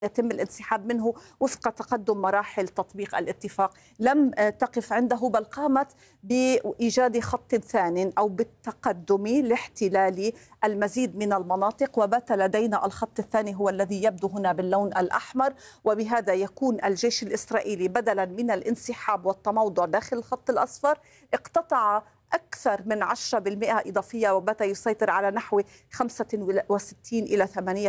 يتم الانسحاب منه وفق تقدم مراحل تطبيق الاتفاق. لم تقف عنده، بل قامت بإيجاد خط ثان أو بالتقدم لاحتلال المزيد من المناطق، وبات لدينا الخط الثاني هو الذي يبدو هنا باللون الأحمر. وبهذا يكون الجيش الإسرائيلي بدلا من الانسحاب والتموضع داخل الخط الأصفر اقتطع أكثر من 10% إضافية، وبات يسيطر على نحو 65 إلى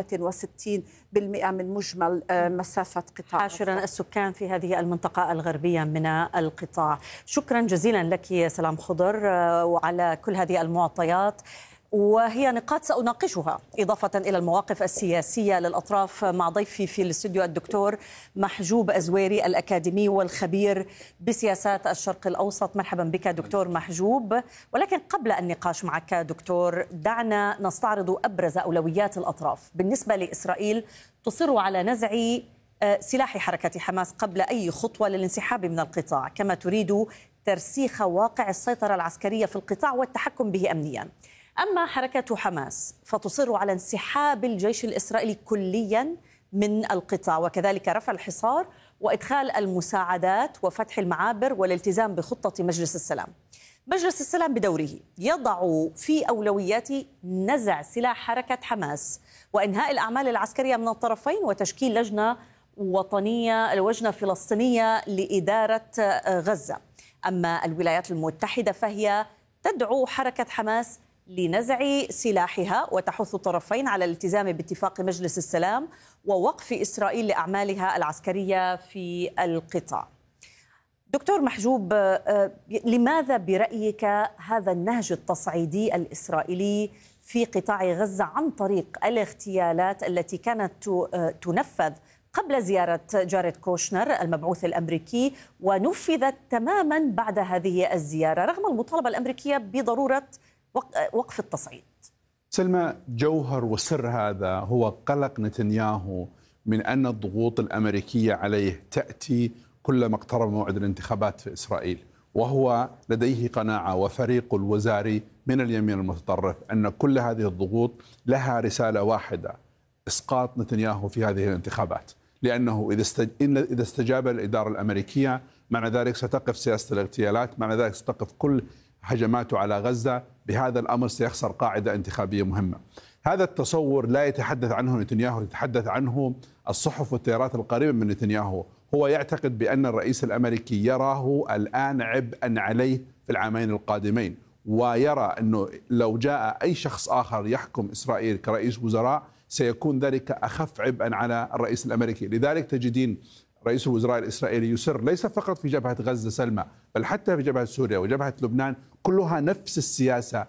68% من مجمل مسافة قطاع حاشرا السكان في هذه المنطقة الغربية من القطاع. شكرا جزيلا لك سلام خضر وعلى كل هذه المعطيات، وهي نقاط سأناقشها إضافة إلى المواقف السياسية للأطراف مع ضيفي في الاستوديو الدكتور محجوب أزويري الأكاديمي والخبير بسياسات الشرق الأوسط. مرحبا بك دكتور محجوب. ولكن قبل النقاش معك دكتور، دعنا نستعرض أبرز أولويات الأطراف. بالنسبة لإسرائيل تصر على نزع سلاح حركة حماس قبل أي خطوة للانسحاب من القطاع، كما تريد ترسيخ واقع السيطرة العسكرية في القطاع والتحكم به أمنيا. أما حركة حماس فتصر على انسحاب الجيش الإسرائيلي كليا من القطاع، وكذلك رفع الحصار وإدخال المساعدات وفتح المعابر والالتزام بخطة مجلس السلام. مجلس السلام بدوره يضع في أولويات نزع سلاح حركة حماس وإنهاء الأعمال العسكرية من الطرفين وتشكيل لجنة وطنية، لجنة فلسطينية لإدارة غزة. أما الولايات المتحدة فهي تدعو حركة حماس لنزع سلاحها وتحث الطرفين على الالتزام باتفاق مجلس السلام ووقف إسرائيل لأعمالها العسكرية في القطاع. دكتور محجوب، لماذا برأيك هذا النهج التصعيدي الإسرائيلي في قطاع غزة عن طريق الاغتيالات التي كانت تنفذ قبل زيارة جاريد كوشنر المبعوث الأمريكي ونفذت تماما بعد هذه الزيارة رغم المطالبة الأمريكية بضرورة وقف التصعيد؟ سلمى، جوهر وسر هذا هو قلق نتنياهو من أن الضغوط الأمريكية عليه تأتي كلما اقترب موعد الانتخابات في إسرائيل، وهو لديه قناعة وفريق الوزاري من اليمين المتطرف أن كل هذه الضغوط لها رسالة واحدة: إسقاط نتنياهو في هذه الانتخابات، لأنه إذا استجاب الإدارة الأمريكية معنى ذلك ستقف سياسة الاغتيالات، معنى ذلك ستقف كل هجماته على غزة. بهذا الأمر سيخسر قاعدة انتخابية مهمة. هذا التصور لا يتحدث عنه نتنياهو، يتحدث عنه الصحف والتيارات القريبة من نتنياهو. هو يعتقد بأن الرئيس الأمريكي يراه الآن عبئا عليه في العامين القادمين، ويرى أنه لو جاء أي شخص آخر يحكم إسرائيل كرئيس وزراء سيكون ذلك أخف عبئا على الرئيس الأمريكي. لذلك تجدين رئيس الوزراء الإسرائيلي يسر ليس فقط في جبهة غزة سلمى، بل حتى في جبهة سوريا وجبهة لبنان، كلها نفس السياسة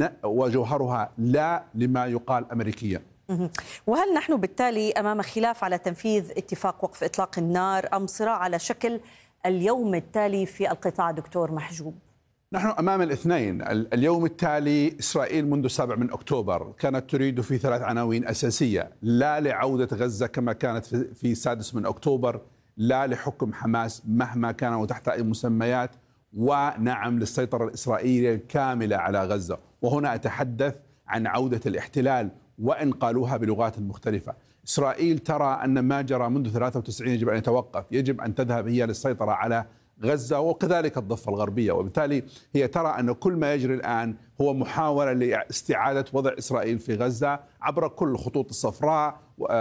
وجوهرها لا لما يقال أمريكيا. وهل نحن بالتالي أمام خلاف على تنفيذ اتفاق وقف إطلاق النار أم صراع على شكل اليوم التالي في القطاع دكتور محجوب؟ نحن أمام الاثنين. اليوم التالي إسرائيل منذ 7 من أكتوبر كانت تريد في 3 عناوين أساسية: لا لعودة غزة كما كانت في 6 من أكتوبر، لا لحكم حماس مهما كان وتحت أي مسميات، ونعم للسيطرة الإسرائيلية الكاملة على غزة. وهنا أتحدث عن عودة الاحتلال وإن قالوها بلغات مختلفة. إسرائيل ترى أن ما جرى منذ 93 يجب أن يتوقف، يجب أن تذهب هي للسيطرة على غزة وكذلك الضفة الغربية، وبالتالي هي ترى أن كل ما يجري الآن هو محاولة لاستعادة وضع إسرائيل في غزة عبر كل الخطوط الصفراء،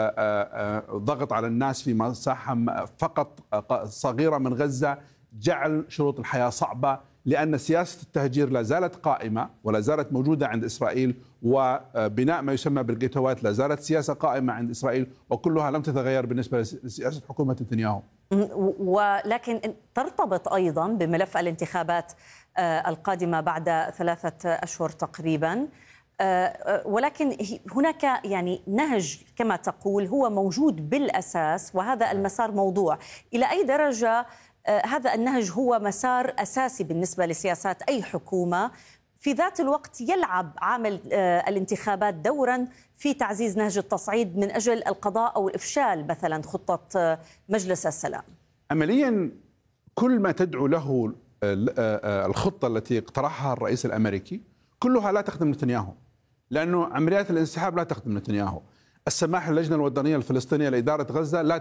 ضغط على الناس في مساحة فقط صغيرة من غزة، جعل شروط الحياة صعبة، لأن سياسة التهجير لا زالت قائمة ولا زالت موجودة عند إسرائيل، وبناء ما يسمى بالجيتوات لا زالت سياسة قائمة عند إسرائيل، وكلها لم تتغير بالنسبة لسياسة حكومة نتنياهو. ولكن ترتبط أيضا بملف الانتخابات القادمة بعد 3 أشهر تقريبا، ولكن هناك يعني نهج كما تقول هو موجود بالأساس، وهذا المسار موضوع. إلى أي درجة هذا النهج هو مسار أساسي بالنسبة لسياسات أي حكومة، في ذات الوقت يلعب عامل الانتخابات دورا في تعزيز نهج التصعيد من أجل القضاء أو إفشال مثلا خطة مجلس السلام؟ عمليا كل ما تدعو له الخطة التي اقترحها الرئيس الأمريكي كلها لا تخدم نتنياهو، لأنه عمليات الانسحاب لا تخدم نتنياهو. السماح للجنة الوطنية الفلسطينية لإدارة غزة لا